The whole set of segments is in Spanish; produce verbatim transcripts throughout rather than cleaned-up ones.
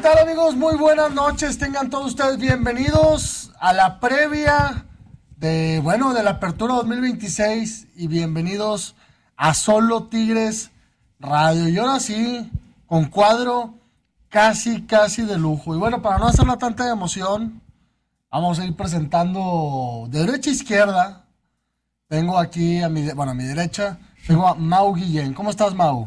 tal, amigos? Muy buenas noches, tengan todos ustedes bienvenidos a la previa de, bueno, de la Apertura dos mil veintiséis y bienvenidos a Solo Tigres Radio. Y ahora sí, con cuadro casi, casi de lujo. Y bueno, para no hacerla tanta emoción, vamos a ir presentando de derecha a izquierda. Tengo aquí, a mi, bueno, a mi derecha, tengo a Mau Guillén. ¿Cómo estás, Mau?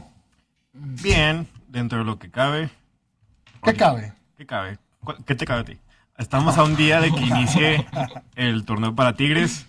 Bien, dentro de lo que cabe. ¿Qué cabe? ¿Qué cabe? ¿Qué te cabe a ti? Estamos a un día de que inicie el torneo para Tigres.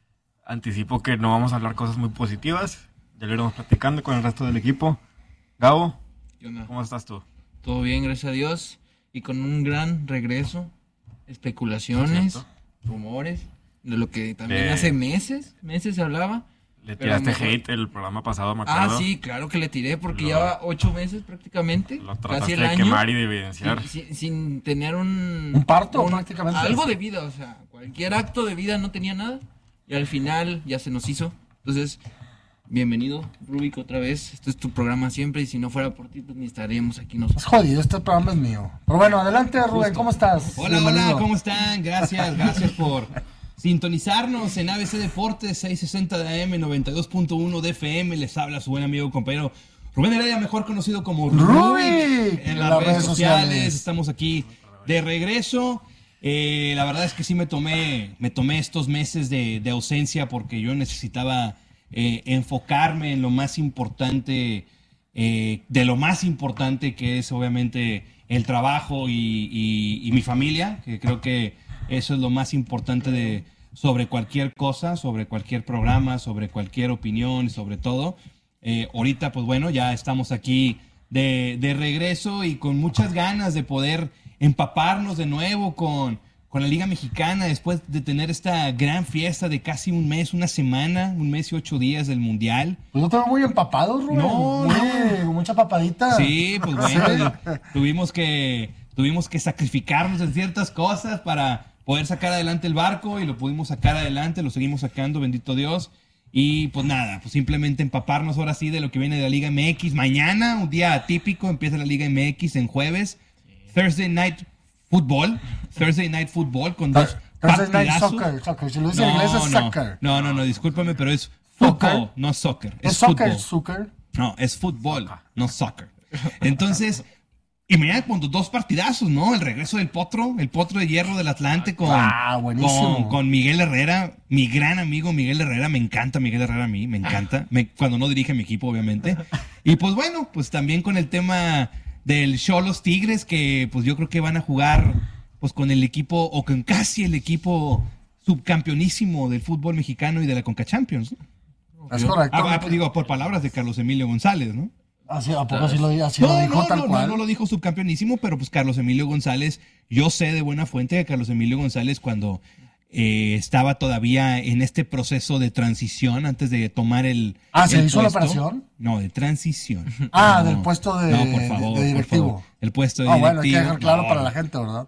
Anticipo que no vamos a hablar cosas muy positivas. Ya lo iremos platicando con el resto del equipo. Gabo, ¿cómo estás tú? Todo bien, gracias a Dios. Y con un gran regreso. Especulaciones, rumores, de lo que también de... hace meses, meses se hablaba. Le tiraste mejor... hate el programa pasado, me acuerdo. Ah, sí, claro que le tiré porque lo, lleva ocho meses prácticamente, lo casi el de año. Quemar y de evidenciar. Sin, sin, sin tener un... Un parto un, prácticamente. Algo de vida, o sea, cualquier acto de vida no tenía nada. Y al final ya se nos hizo. Entonces, bienvenido, Rubik, otra vez. Este es tu programa siempre y si no fuera por ti, pues ni estaríamos aquí nosotros. Es jodido, este programa es mío. Pero bueno, adelante, Rubén, Justo. ¿Cómo estás? Hola, bienvenido. Hola, ¿cómo están? Gracias, gracias por... sintonizarnos en A B C Deportes seiscientos sesenta de A M, noventa y dos punto uno de F M. Les habla su buen amigo compañero Rubén Heredia, mejor conocido como Rubik en, en las, las redes, redes sociales. sociales. Estamos aquí de regreso. Eh, la verdad es que sí me tomé, me tomé estos meses de, de ausencia porque yo necesitaba eh, enfocarme en lo más importante, eh, de lo más importante que es obviamente el trabajo y, y, y mi familia, que creo que eso es lo más importante de sobre cualquier cosa, sobre cualquier programa, sobre cualquier opinión, sobre todo. Eh, ahorita, pues bueno, ya estamos aquí de, de regreso y con muchas ganas de poder empaparnos de nuevo con, con la Liga Mexicana después de tener esta gran fiesta de casi un mes, una semana, un mes y ocho días del Mundial. Pues no estamos muy empapados, Rubén. No, muy, no. Mucha papadita. Sí, pues bueno, tuvimos que, tuvimos que sacrificarnos en ciertas cosas para poder sacar adelante el barco y lo pudimos sacar adelante, lo seguimos sacando, bendito Dios. Y pues nada, pues simplemente empaparnos ahora sí de lo que viene de la Liga M X. Mañana, un día atípico, empieza la Liga M X en jueves. Thursday Night Football. Thursday Night Football con dos Thursday partidazos. Night Soccer, soccer. Si lo dice no, en inglés es no, soccer. No, no, no, discúlpame, pero es fútbol, no soccer. Es, es soccer, fútbol. soccer. No, es fútbol, no soccer. Entonces... Y mañana con dos partidazos, ¿no? El regreso del Potro, el Potro de Hierro del Atlante con, ah, con, con Miguel Herrera, mi gran amigo Miguel Herrera. Me encanta Miguel Herrera a mí, me encanta. Me, cuando no dirige mi equipo, obviamente. Y pues bueno, pues también con el tema del Xolos Tigres, que pues yo creo que van a jugar pues con el equipo, o con casi el equipo subcampeonísimo del fútbol mexicano y de la Conca Champions, ¿no? Es correcto. Ah, pues digo, por palabras de Carlos Emilio González, ¿no? Así, ¿a poco así lo, así no, lo dijo no, tal no, cual? No, no lo dijo subcampeonísimo, pero pues Carlos Emilio González, yo sé de buena fuente que Carlos Emilio González cuando eh, estaba todavía en este proceso de transición antes de tomar el Ah, ¿se el hizo puesto, la operación? No, de transición. Ah, no, del puesto de, no, por favor, de directivo. por favor. El puesto de ah, directivo. bueno, hay que dejar claro no. para la gente, ¿verdad?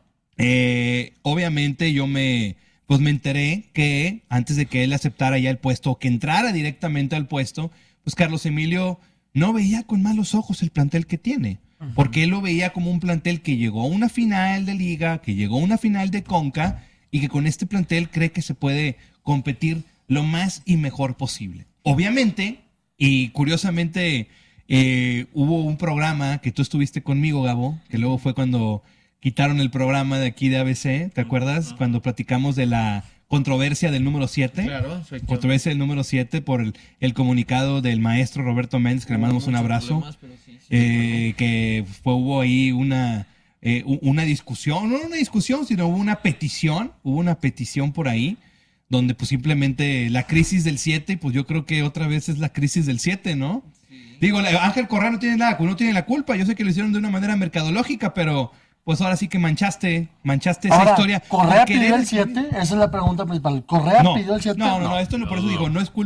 Eh, obviamente yo me... Pues me enteré que antes de que él aceptara ya el puesto, o que entrara directamente al puesto, pues Carlos Emilio no veía con malos ojos el plantel que tiene. Uh-huh. Porque él lo veía como un plantel que llegó a una final de Liga, que llegó a una final de Conca, y que con este plantel cree que se puede competir lo más y mejor posible. Obviamente, y curiosamente, eh, hubo un programa que tú estuviste conmigo, Gabo, que luego fue cuando quitaron el programa de aquí de A B C, ¿te acuerdas? Uh-huh. Cuando platicamos de la controversia del número siete. Claro, controversia del número siete por el, el comunicado del maestro Roberto Méndez, que le mandamos un abrazo. Sí, sí, eh, que fue, hubo ahí una, eh, una discusión, no una discusión, sino hubo una petición, hubo una petición por ahí, donde pues simplemente la crisis del siete, pues yo creo que otra vez es la crisis del siete, ¿no? Sí. Digo, Ángel Correa no tiene nada, no tiene la culpa, yo sé que lo hicieron de una manera mercadológica, pero... pues ahora sí que manchaste, manchaste esa ahora, historia. ¿Correa pidió el siete? Esa es la pregunta principal. ¿Correa no, pidió el siete? No, no, no, esto no, por eso digo, no es culpa.